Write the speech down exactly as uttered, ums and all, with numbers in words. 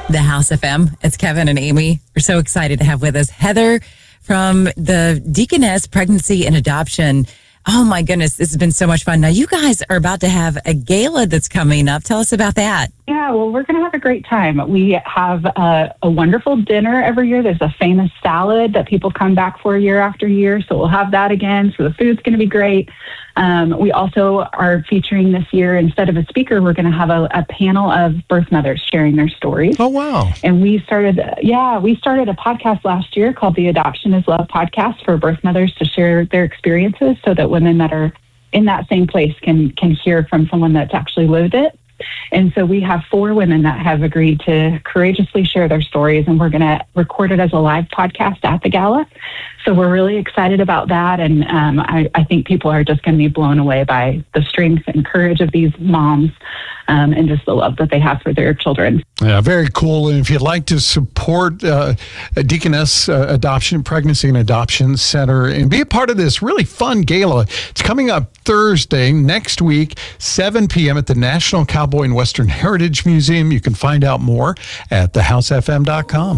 The House F M. It's Kevin and Amy. We're so excited to have with us Heather from the Deaconess Pregnancy and Adoption. Oh my goodness, this has been so much fun. Now you guys are about to have a gala that's coming up. Tell us about that. Yeah, well, we're going to have a great time. We have a, a wonderful dinner every year. There's a famous salad that people come back for year after year. So we'll have that again. So the food's going to be great. Um, we also are featuring this year, instead of a speaker, we're going to have a, a panel of birth mothers sharing their stories. Oh, wow. And we started, yeah, we started a podcast last year called the Adoption is Love podcast for birth mothers to share their experiences so that women that are in that same place can, can hear from someone that's actually lived it. And so we have four women that have agreed to courageously share their stories, and we're going to record it as a live podcast at the gala. So we're really excited about that, and um, I, I think people are just going to be blown away by the strength and courage of these moms um, and just the love that they have for their children. Yeah, very cool. And if you'd like to support uh, Deaconess uh, Adoption, Pregnancy and Adoption Center and be a part of this really fun gala, it's coming up Thursday next week, seven p.m. at the National Cowboy and Western Heritage Museum. You can find out more at the house f m dot com.